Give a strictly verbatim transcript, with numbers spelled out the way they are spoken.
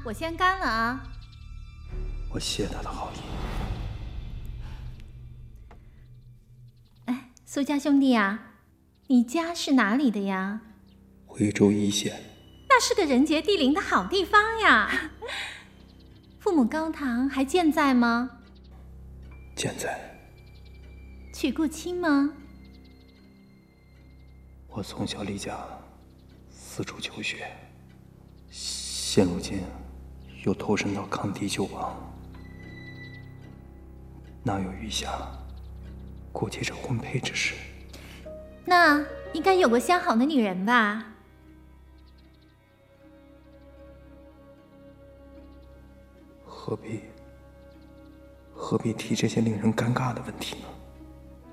我先干了啊。 我谢他的好意。 哎，苏家兄弟啊，你家是哪里的呀？ 徽州一县。 那是个人杰地灵的好地方呀。父母高堂还健在吗？ 健在。 娶过亲吗？ 我从小离家四处求学，现如今又投身到抗敌救亡，哪有余暇顾及这婚配之事？ 那应该有个相好的女人吧？ 何必何必提这些令人尴尬的问题呢？